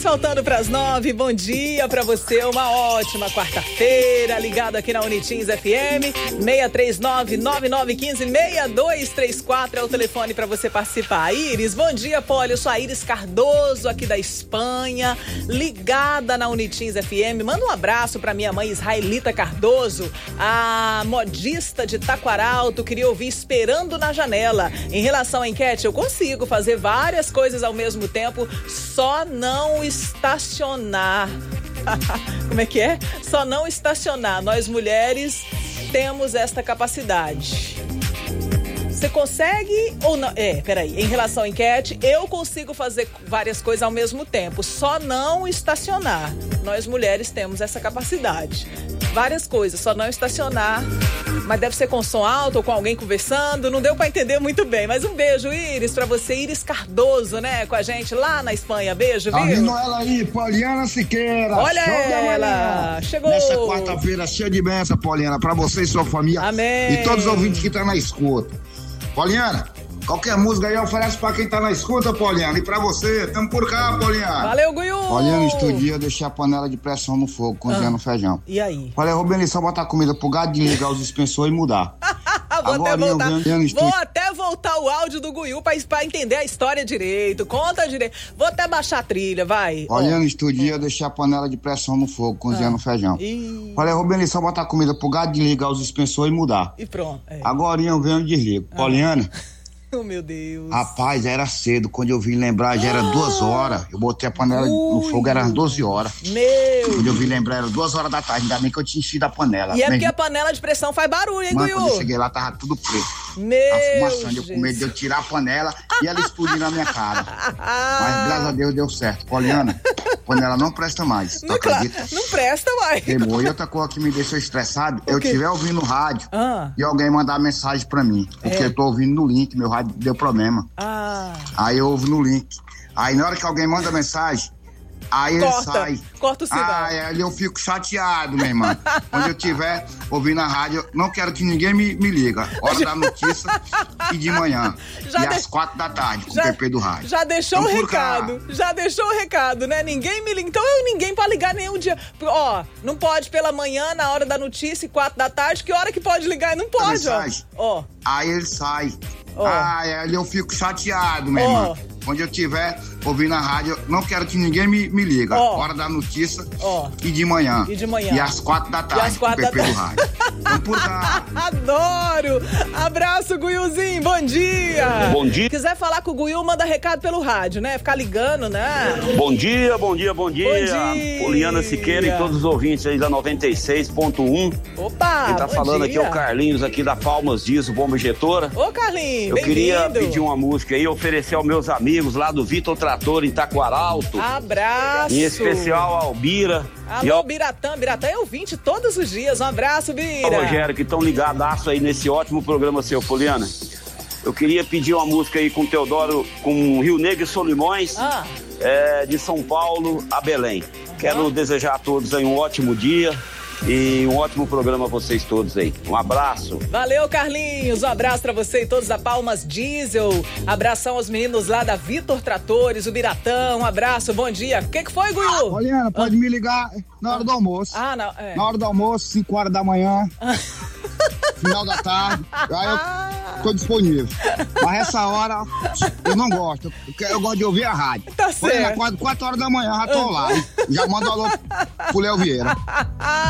faltando para as 9. Bom dia para você, uma ótima quarta-feira, ligado aqui na Unitins FM, 639-9915-6234 é o telefone para você participar. Iris, bom dia, Poli, eu sou a Iris Cardoso, aqui da Espanha, ligada na Unitins FM. Manda um abraço para minha mãe Israelita Cardoso, a modista de Taquaralto, queria ouvir Esperando na Janela. Em relação à enquete, eu consigo fazer várias coisas ao mesmo tempo, só não estacionar. Como é que é? Só não estacionar. Nós mulheres temos esta capacidade. Você consegue ou não? Peraí. Em relação à enquete, eu consigo fazer várias coisas ao mesmo tempo, só não estacionar. Nós mulheres temos essa capacidade. Várias coisas, só não estacionar. Mas deve ser com som alto ou com alguém conversando. Não deu pra entender muito bem. Mas um beijo, Iris, pra você. Iris Cardoso, né? Com a gente lá na Espanha. Beijo, viu? Tá vindo ela aí, Poliana Siqueira. Olha ela. Chegou. Nessa quarta-feira cheia de bênção, Poliana. Pra você e sua família. Amém. E todos os ouvintes que estão na escuta. Poliana, qualquer música aí oferece pra quem tá na escuta, Poliana. E pra você, tamo por cá, Poliana. Valeu, Guiú. Poliana, estudie, eu deixei a panela de pressão no fogo, cozinhando feijão. E aí? Falei, Rubens, só botar comida pro gado, desligar os dispensores e mudar. Vou até voltar o áudio do Guiú pra entender a história direito. Conta direito. Vou até baixar a trilha, vai. Poliana, estudie, eu deixei a panela de pressão no fogo, cozinhando feijão. Falei, Rubens, só botar comida pro gado, desligar os dispensores e mudar. E pronto. Agora eu venho e desligo. Poliana. Oh, meu Deus. Rapaz, era cedo. Quando eu vim lembrar, já era 2 horas. Eu botei a panela no fogo, era 12 horas. Meu. Quando eu vim lembrar, era 2 horas da tarde. Ainda bem que eu tinha enchido a panela. E é porque a panela de pressão faz barulho, hein, Guiú? Quando eu cheguei lá, tava tudo preto. Meu fumaçando, eu com medo de eu tirar a panela e ela explodir na minha cara. Mas, graças a Deus, deu certo. Poliana, a panela não presta mais. Não, não presta mais. Queimou. E outra coisa que me deixou estressado, eu estiver ouvindo rádio e alguém mandar mensagem pra mim. Porque eu tô ouvindo no link, meu rádio deu problema. Aí eu ouvo no link. Aí na hora que alguém manda mensagem, aí ele sai. Corta o sinal. Aí eu fico chateado, meu irmão. Quando eu estiver ouvindo a rádio, não quero que ninguém me liga. Hora da notícia e de manhã. Às 4 da tarde, com o PP do rádio. Já deixou o recado. Já deixou o recado, né? Ninguém me liga. Então ninguém pode ligar nenhum dia. Ó, não pode pela manhã, na hora da notícia e 4 da tarde. Que hora que pode ligar? Não pode, ó. Aí ele sai. Aí eu fico chateado, meu irmão. Quando eu estiver ouvindo a rádio, não quero que ninguém me liga. Hora da notícia e de manhã. E às 4 da tarde, com o PP do rádio. Vamos por cá. Adoro! Abraço, Guiuzinho, bom dia! Bom dia. Se quiser falar com o Guiu, manda recado pelo rádio, né? Ficar ligando, né? Bom dia. Poliana Siqueira e todos os ouvintes aí da 96.1. Opa! Quem tá falando aqui é o Carlinhos, aqui da Palmas Dias, Bomba Injetora. Ô, Carlinhos, eu queria pedir uma música aí e oferecer aos meus amigos lá do Vitor Trator em Taquaralto. Abraço! Em especial ao Bira. Alô, Biratã. Biratã é ouvinte todos os dias. Um abraço, Bira. Rogério, que estão ligadaço aí nesse ótimo programa seu, Poliana. Eu queria pedir uma música aí com o Teodoro, com Rio Negro e Solimões, de São Paulo a Belém. Quero desejar a todos aí um ótimo dia e um ótimo programa a vocês todos aí. Um abraço. Valeu, Carlinhos. Um abraço pra você e todos da Palmas Diesel. Abração aos meninos lá da Vitor Tratores, o Biratã. Um abraço, bom dia. O que foi, Guiú? Poliana, pode me ligar na hora do almoço. Não. Na hora do almoço, 5 horas da manhã. Final da tarde. Aí eu tô disponível. Mas essa hora eu não gosto. Eu gosto de ouvir a rádio. Tá certo. 4 horas da manhã já tô lá. Já mando alô pro Léo Vieira.